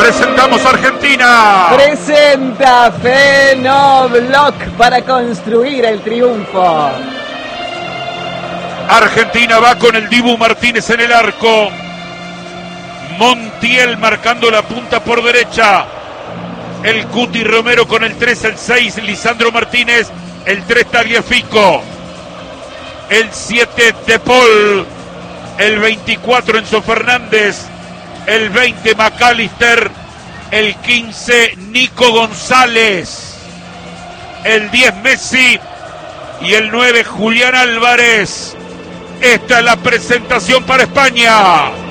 Presentamos Argentina. Presenta Fenobloc para construir el triunfo. Argentina va con el Dibu Martínez en el arco. Montiel marcando la punta por derecha. El Cuti Romero con el 3, el 6, Lisandro Martínez. El 3, Tagliafico. El 7, De Paul. El 24, Enzo Fernández. El 20, McAllister. El 15, Nico González. El 10, Messi. Y el 9, Julián Álvarez. Esta es la presentación para España.